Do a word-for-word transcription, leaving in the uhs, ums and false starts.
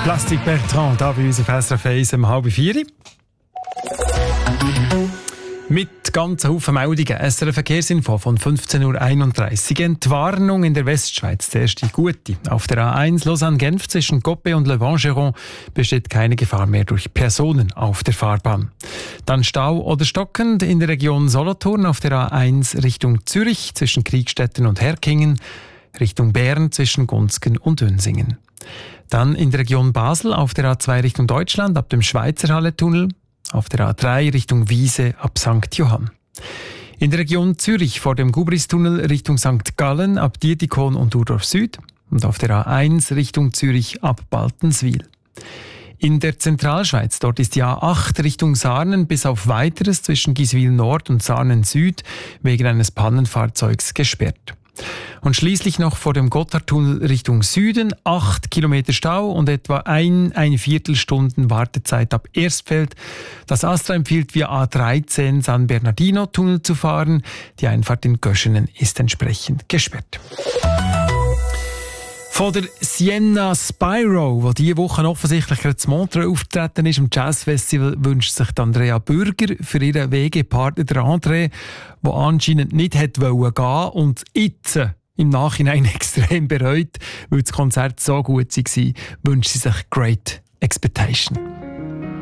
Plastic Bertrand, da bei uns auf S R F eins um halb vier. Mit ganz Haufen Meldungen. S R F Verkehrsinfo von fünfzehn Uhr einunddreißig. Entwarnung in der Westschweiz. Zuerst die gute. Auf der A eins Lausanne-Genf zwischen Coppet und Le Vangeron besteht keine Gefahr mehr durch Personen auf der Fahrbahn. Dann Stau oder stockend in der Region Solothurn auf der A eins Richtung Zürich zwischen Kriegstetten und Herkingen, Richtung Bern zwischen Gunzgen und Unsingen. Dann in der Region Basel auf der A zwei Richtung Deutschland ab dem Schweizerhalle-Tunnel, auf der A drei Richtung Wiese ab Sankt Johann. In der Region Zürich vor dem Gubristunnel Richtung Sankt Gallen ab Dietikon und Urdorf Süd und auf der A eins Richtung Zürich ab Baltenswil. In der Zentralschweiz, dort ist die A acht Richtung Sarnen bis auf Weiteres zwischen Giswil Nord und Sarnen Süd wegen eines Pannenfahrzeugs gesperrt. Und schließlich noch vor dem Gotthardtunnel Richtung Süden, acht Kilometer Stau und etwa ein, ein Viertelstunden Wartezeit ab Erstfeld. Das Astra empfiehlt via A dreizehn San Bernardino-Tunnel zu fahren. Die Einfahrt in Göschenen ist entsprechend gesperrt. Von der Sienna Spyro, die diese Woche offensichtlich gerade zu Montreux auftreten ist, im Jazzfestival, wünscht sich Andrea Bürger für ihren W G-Partner André, der anscheinend nicht hätte wollen gehen und jetzt im Nachhinein extrem bereut, weil das Konzert so gut war, wünscht sie sich Great Expectation.